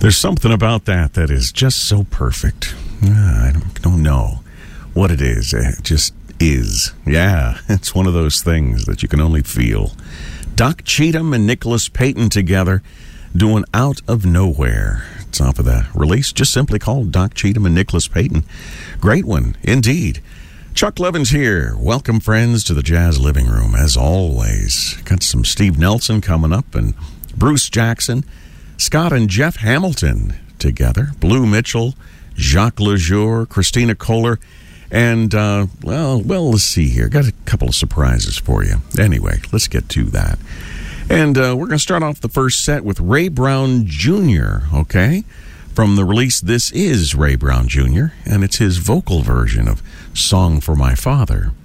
There's something about that is just so perfect. I don't know what it is. It just is. Yeah, it's one of those things that you can only feel. Doc Cheatham and Nicholas Payton together doing Out of Nowhere. It's off of the release, just simply called Doc Cheatham and Nicholas Payton. Great one, indeed. Chuck Levins here. Welcome, friends, to the Jazz Living Room, as always. Got some Steve Nelson coming up and Bruce Jackson, Scott and Jeff Hamilton together, Blue Mitchell, Jacques Lejour, Christina Kohler, and, well, let's see here. Got a couple of surprises for you. Anyway, let's get to that. And we're going to start off the first set with Ray Brown Jr., okay? From the release This Is Ray Brown Jr., and it's his vocal version of Song for My Father.